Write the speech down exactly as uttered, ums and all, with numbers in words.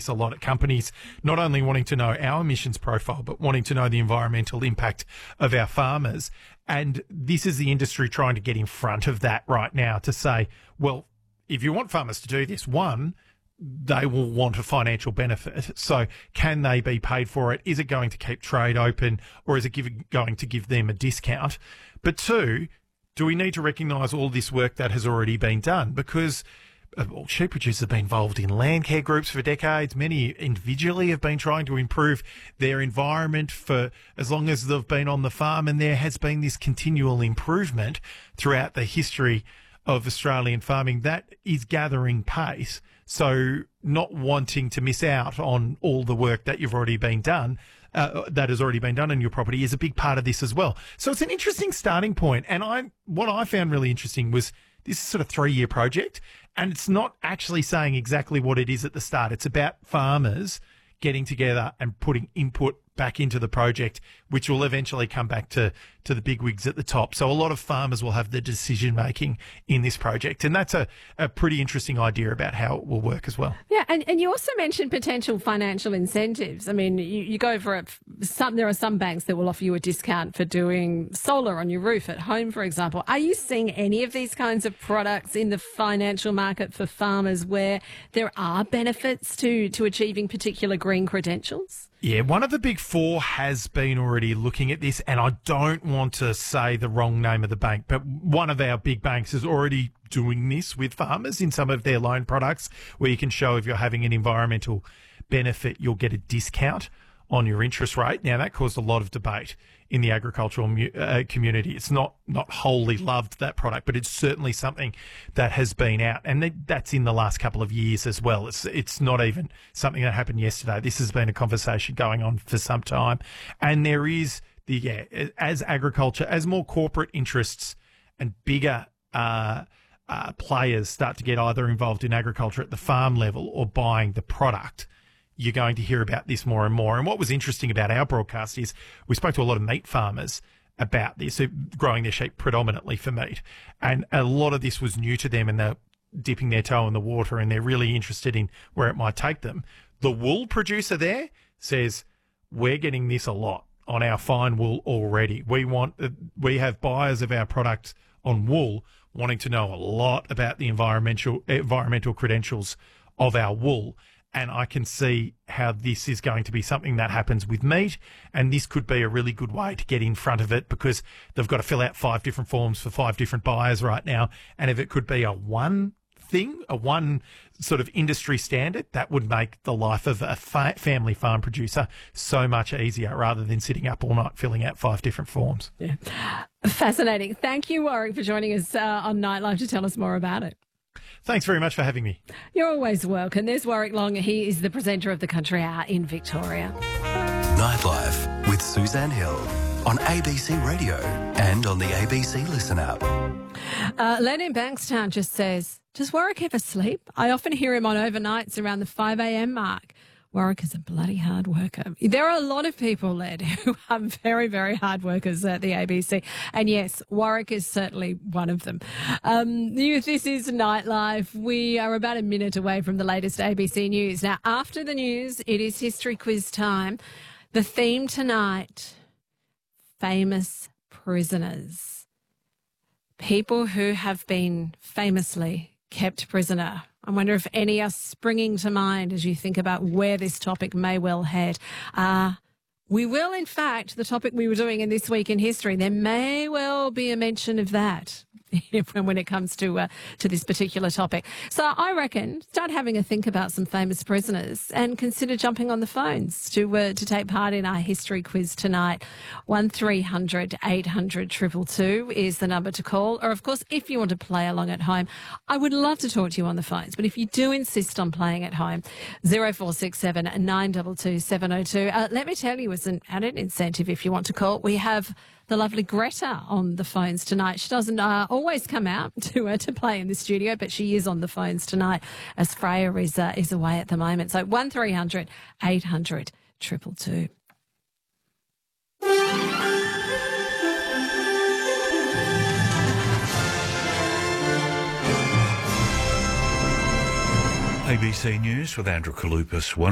this a lot at companies, not only wanting to know our emissions profile, but wanting to know the environmental impact of our farmers. And this is the industry trying to get in front of that right now to say, well, if you want farmers to do this, one, they will want a financial benefit. So can they be paid for it? Is it going to keep trade open, or is it give, going to give them a discount? But two, do we need to recognise all this work that has already been done? Because uh, well, sheep producers have been involved in land care groups for decades. Many individually have been trying to improve their environment for as long as they've been on the farm, and there has been this continual improvement throughout the history of Australian farming that is gathering pace. So not wanting to miss out on all the work that you've already been done, uh, that has already been done on your property is a big part of this as well. So it's an interesting starting point. And I, what I found really interesting was this is sort of three-year project, and it's not actually saying exactly what it is at the start. It's about farmers getting together and putting input back into the project, which will eventually come back to, to the bigwigs at the top. So a lot of farmers will have the decision-making in this project. And that's a, a pretty interesting idea about how it will work as well. Yeah, and, and you also mentioned potential financial incentives. I mean, you, you go for it. Some, there are some banks that will offer you a discount for doing solar on your roof at home, for example. Are you seeing any of these kinds of products in the financial market for farmers where there are benefits to, to achieving particular green credentials? Yeah, one of the big four has been already looking at this, and I don't want to say the wrong name of the bank, but one of our big banks is already doing this with farmers in some of their loan products, where you can show if you're having an environmental benefit, you'll get a discount on your interest rate. Now, that caused a lot of debate in the agricultural mu- uh, community. It's not not wholly loved, that product, but it's certainly something that has been out, and th- that's in the last couple of years as well. It's it's not even something that happened yesterday. This has been a conversation going on for some time, and there is the yeah as agriculture, as more corporate interests and bigger uh, uh, players start to get either involved in agriculture at the farm level or buying the product, you're going to hear about this more and more. And what was interesting about our broadcast is we spoke to a lot of meat farmers about this, who growing their sheep predominantly for meat. And a lot of this was new to them, and they're dipping their toe in the water, and they're really interested in where it might take them. The wool producer there says, we're getting this a lot on our fine wool already. We want, we have buyers of our product on wool wanting to know a lot about the environmental environmental credentials of our wool. And I can see how this is going to be something that happens with meat, and this could be a really good way to get in front of it, because they've got to fill out five different forms for five different buyers right now. And if it could be a one thing, a one sort of industry standard, that would make the life of a fa- family farm producer so much easier, rather than sitting up all night filling out five different forms. Yeah. Fascinating. Thank you, Warwick, for joining us uh, on Nightlife to tell us more about it. Thanks very much for having me. You're always welcome. There's Warwick Long. He is the presenter of the Country Hour in Victoria. Nightlife with Suzanne Hill on A B C Radio and on the A B C Listen app. Uh, Len in Bankstown just says, does Warwick ever sleep? I often hear him on overnights around the five a.m. mark. Warwick is a bloody hard worker. There are a lot of people, Led, who are very, very hard workers at the A B C. And yes, Warwick is certainly one of them. Um, this is Nightlife. We are about a minute away from the latest A B C news. Now, after the news, it is history quiz time. The theme tonight, famous prisoners. People who have been famously kept prisoner. I wonder if any are springing to mind as you think about where this topic may well head. Uh, we will, in fact, the topic we were doing in This Week in History, there may well be a mention of that when it comes to uh, to this particular topic. So I reckon start having a think about some famous prisoners and consider jumping on the phones to uh, to take part in our history quiz tonight. one three hundred eight hundred two two two is the number to call. Or, of course, if you want to play along at home, I would love to talk to you on the phones. But if you do insist on playing at home, zero four six seven nine two two seven zero two. Uh, let me tell you, as an added incentive, if you want to call, we have the lovely Greta on the phones tonight. She doesn't uh, always come out to uh, to play in the studio, but she is on the phones tonight as Freya is uh, is away at the moment. So one three hundred eight hundred two two two. A B C News with Andrew Kalupas.